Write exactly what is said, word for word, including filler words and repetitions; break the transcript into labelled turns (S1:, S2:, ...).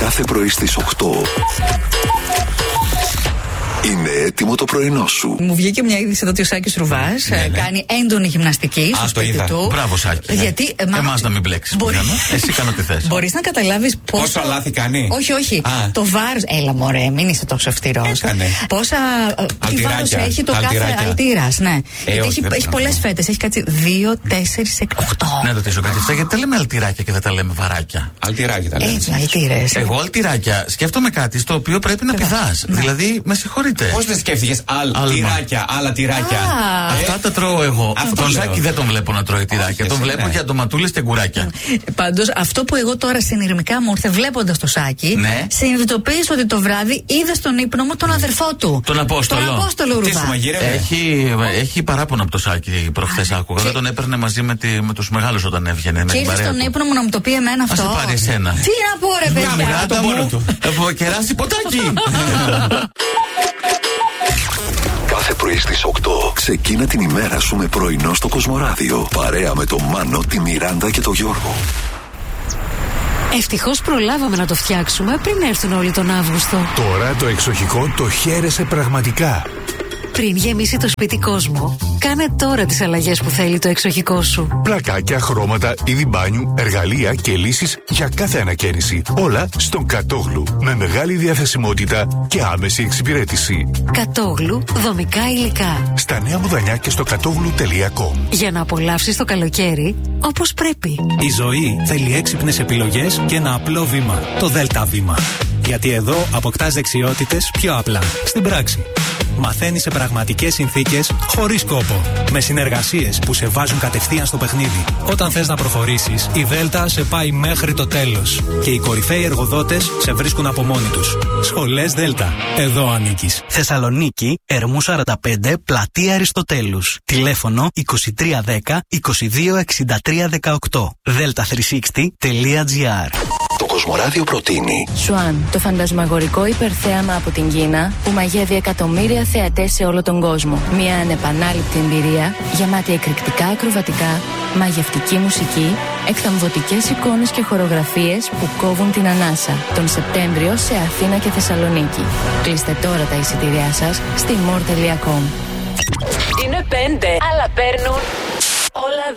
S1: Κάθε πρωί στις οκτώ. Είναι έτοιμο το πρωινό σου.
S2: Μου βγήκε μια είδηση εδώ ότι ο Σάκης Ρουβάς ναι, ναι. κάνει έντονη γυμναστική στο
S3: Α,
S2: σπίτι
S3: το
S2: του.
S3: Μπράβο, Σάκη.
S2: Γιατί εμά...
S3: εμάς να μην μπλέξεις.
S2: Μπορεί...
S3: Εσύ κάνω τι θες.
S2: Μπορείς να καταλάβεις πόσο...
S3: Πόσα λάθη κάνει.
S2: Όχι, όχι. Α. Το βάρος. Έλα, μωρέ, μην είσαι τόσο αυστηρός.
S3: Έκανε.
S2: Πόσα. Τι βάρος έχει το κάθε αλτήρας, ναι.
S3: Ε,
S2: γιατί
S3: όχι,
S2: έχει, έχει πολλές φέτες. Έχει κάτσει δύο, τέσσερα, οκτώ.
S3: Να ρωτήσω κάτι. Αυτά γιατί τα λέμε αλτηράκια και δεν τα λέμε βαράκια.
S4: Αλτηράκια τα λέμε.
S2: Έτσι, αλτήρες.
S3: Εγώ αλτηράκια σκέφτομαι κάτι στο οποίο πρέπει να πηδάς. Δηλαδή, με συγχωρείτε.
S4: Πώς δεν σκέφτηκες αλτηράκια, άλλα τυράκια.
S3: Αυτά τα τρώω εγώ. Τον Σάκη δεν τον βλέπω να τρώει τυράκια. Τον βλέπω για ντοματούλες και γκουράκια.
S2: Πάντως, αυτό που εγώ τώρα συνειρμικά μου ήρθε βλέποντας το Σάκη, συνειδητοποίησα ότι το βράδυ είδα στον ύπνο μου τον αδερφό του.
S3: Τον Απόστολο.
S2: Τον Απόστολο Ρουβά.
S3: Έχει, έχει παράπονο από το Σάκη προχθές άκουγα. Δεν τον έπαιρνε μαζί με, τη, με τους μεγάλους όταν έβγαινε.
S2: Και ήρθε στον ύπνο μου να μου το πει εμένα αυτό.
S3: Ας σε πάρει εσένα.
S2: Τι να πω, ρε παιδιά.
S3: Το μόνο του. Από κεράσι ποτάκι.
S1: Κάθε πρωί στις οκτώ ξεκίνα την ημέρα σου με πρωινό στο Κοσμοράδιο. Παρέα με τον Μάνο, τη Μιράντα και τον Γιώργο.
S5: Ευτυχώς προλάβαμε να το φτιάξουμε πριν έρθουν όλοι τον Αύγουστο.
S6: Τώρα το εξοχικό το χαίρεσαι πραγματικά.
S5: Πριν γεμίσει το σπίτι κόσμο, κάνε τώρα τις αλλαγές που θέλει το εξοχικό σου.
S6: Πλακάκια, χρώματα, είδη μπάνιου, εργαλεία και λύσεις για κάθε ανακαίνιση. Όλα στον Κατόγλου. Με μεγάλη διαθεσιμότητα και άμεση εξυπηρέτηση.
S5: Κατόγλου, δομικά υλικά.
S6: Στα Νέα Μουδανιά και στο κατόγλου τελεία κομ.
S5: Για να απολαύσεις το καλοκαίρι όπως πρέπει.
S7: Η ζωή θέλει έξυπνες επιλογές και ένα απλό βήμα. Το Δέλτα Βήμα. Γιατί εδώ αποκτάς δεξιότητες πιο απλά. Στην πράξη. Μαθαίνεις σε πραγματικές συνθήκες, χωρίς κόπο. Με συνεργασίες που σε βάζουν κατευθείαν στο παιχνίδι. Όταν θες να προχωρήσεις, η Δέλτα σε πάει μέχρι το τέλος. Και οι κορυφαίοι εργοδότες σε βρίσκουν από μόνοι τους. Σχολές Δέλτα. Εδώ ανήκεις.
S8: Θεσσαλονίκη, Ερμού σαράντα πέντε, Πλατεία Αριστοτέλους. Τηλέφωνο είκοσι τρία δέκα είκοσι δύο εξήντα τρία δεκαοκτώ. δέλτα τριακόσια εξήντα τελεία τζι άρ.
S1: Το Κοσμοράδιο προτείνει
S9: Σουάν, το φαντασμαγορικό υπερθέαμα από την Κίνα που μαγεύει εκατομμύρια θεατές σε όλο τον κόσμο. Μια ανεπανάληπτη εμπειρία γεμάτη εκρηκτικά ακροβατικά, μαγευτική μουσική, εκθαμβωτικές εικόνες και χορογραφίες που κόβουν την ανάσα. Τον Σεπτέμβριο σε Αθήνα και Θεσσαλονίκη. Κλείστε τώρα τα εισιτήριά σας στη μορ τελεία κομ.
S10: Είναι πέντε, αλλά παίρνουν όλα